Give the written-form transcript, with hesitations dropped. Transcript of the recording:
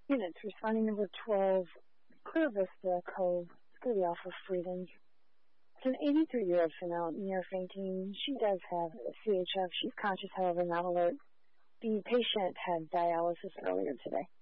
Units responding number 12, Clear Vista Cove, Scooby Alpha Freedoms. It's an 83-year-old female near fainting. She does have CHF. She's conscious, however, not alert. The patient had dialysis earlier today.